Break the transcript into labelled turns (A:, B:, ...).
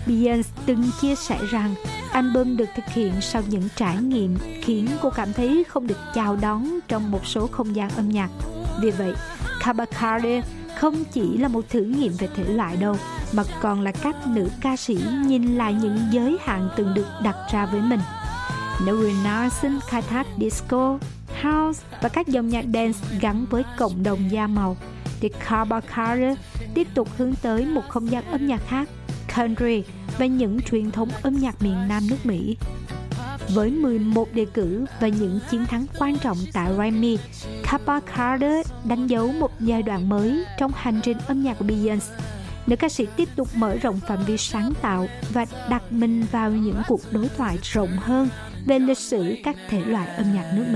A: Beyoncé từng chia sẻ rằng album được thực hiện sau những trải nghiệm khiến cô cảm thấy không được chào đón trong một số không gian âm nhạc. Vì vậy, Kabakare không chỉ là một thử nghiệm về thể loại đâu, mà còn là cách nữ ca sĩ nhìn lại những giới hạn từng được đặt ra với mình. Nếu Renaissance khai thác disco, house và các dòng nhạc dance gắn với cộng đồng da màu, thì Kabakare tiếp tục hướng tới một không gian âm nhạc khác, country và những truyền thống âm nhạc miền Nam nước Mỹ. Với 11 đề cử và những chiến thắng quan trọng tại Grammy, Kabakare đánh dấu một giai đoạn mới trong hành trình âm nhạc của Beyoncé. Nữ ca sĩ tiếp tục mở rộng phạm vi sáng tạo và đặt mình vào những cuộc đối thoại rộng hơn về lịch sử các thể loại âm nhạc nước Mỹ.